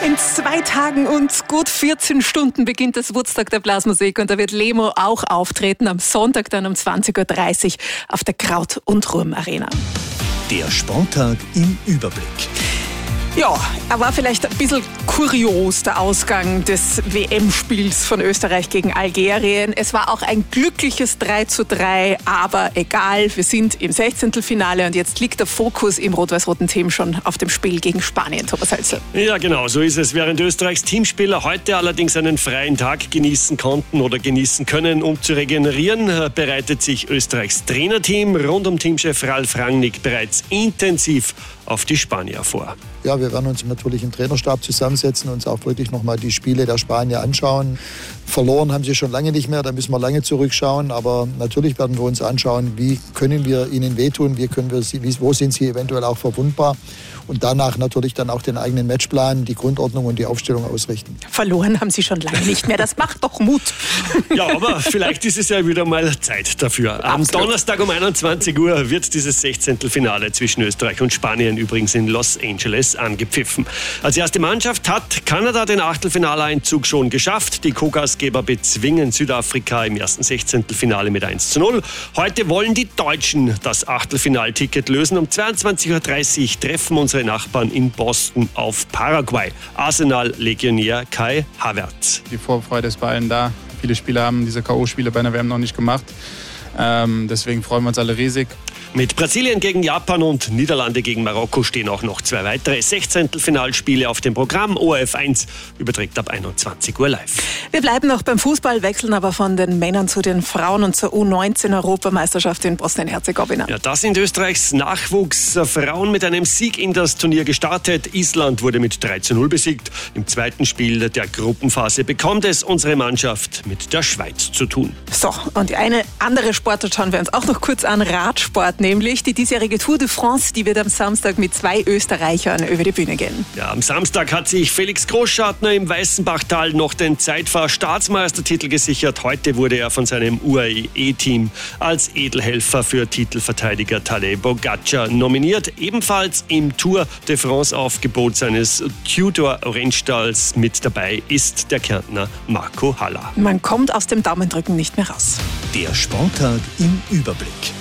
In 2 Tagen und gut 14 Stunden beginnt das Woodstock der Blasmusik und da wird Lemo auch auftreten, am Sonntag dann um 20.30 Uhr auf der Kraut- und Ruhm Arena. Der Sporttag im Überblick. Ja, er war vielleicht ein bisschen kurios, der Ausgang des WM-Spiels von Österreich gegen Algerien. Es war auch ein glückliches 3:3, aber egal, wir sind im 16. Finale und jetzt liegt der Fokus im rot-weiß-roten Team schon auf dem Spiel gegen Spanien, Thomas Hölzel. Ja, genau, so ist es. Während Österreichs Teamspieler heute allerdings einen freien Tag genießen konnten oder genießen können, um zu regenerieren, bereitet sich Österreichs Trainerteam rund um Teamchef Ralf Rangnick bereits intensiv auf die Spanier vor. Ja, wir werden uns natürlich im Trainerstab zusammensetzen und uns auch wirklich nochmal die Spiele der Spanier anschauen. Verloren haben sie schon lange nicht mehr, da müssen wir lange zurückschauen. Aber natürlich werden wir uns anschauen, wie können wir ihnen wehtun, wo sind sie eventuell auch verwundbar. Und danach natürlich dann auch den eigenen Matchplan, die Grundordnung und die Aufstellung ausrichten. Verloren haben sie schon lange nicht mehr, das macht doch Mut. Ja, aber vielleicht ist es ja wieder mal Zeit dafür. Am Donnerstag um 21 Uhr wird dieses 16. Finale zwischen Österreich und Spanien übrigens in Los Angeles angepfiffen. Als erste Mannschaft hat Kanada den Achtelfinaleinzug schon geschafft. Die Co-Gastgeber bezwingen Südafrika im ersten 16. Finale mit 1:0. Heute wollen die Deutschen das Achtelfinalticket lösen. Um 22.30 Uhr treffen unsere Nachbarn in Boston auf Paraguay. Arsenal-Legionär Kai Havertz. Die Vorfreude ist bei allen da. Viele Spieler haben diese K.O.-Spiele bei einer WM noch nicht gemacht. Deswegen freuen wir uns alle riesig. Mit Brasilien gegen Japan und Niederlande gegen Marokko stehen auch noch 2 weitere 16. Finalspiele auf dem Programm. ORF 1 überträgt ab 21 Uhr live. Wir bleiben noch beim Fußball, wechseln aber von den Männern zu den Frauen und zur U19-Europameisterschaft in Bosnien-Herzegowina. Ja, da sind Österreichs Nachwuchsfrauen mit einem Sieg in das Turnier gestartet. Island wurde mit 3:0 besiegt. Im zweiten Spiel der Gruppenphase bekommt es unsere Mannschaft mit der Schweiz zu tun. So, und eine andere Sportart schauen wir uns auch noch kurz an, Radsport. Nämlich die diesjährige Tour de France, die wird am Samstag mit 2 Österreichern über die Bühne gehen. Ja, am Samstag hat sich Felix Großschartner im Weißenbachtal noch den Zeitfahr-Staatsmeistertitel gesichert. Heute wurde er von seinem UAE-Team als Edelhelfer für Titelverteidiger Tadej Pogačar nominiert. Ebenfalls im Tour de France-Aufgebot seines Tudor-Rennstalls mit dabei ist der Kärntner Marco Haller. Man kommt aus dem Daumendrücken nicht mehr raus. Der Sporttag im Überblick.